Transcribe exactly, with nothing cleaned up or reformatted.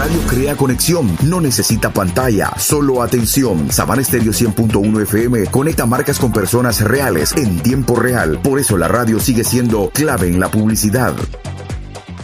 radio crea conexión, no necesita pantalla, solo atención. Sabana Estéreo cien punto uno F M conecta marcas con personas reales en tiempo real. Por eso la radio sigue siendo clave en la publicidad.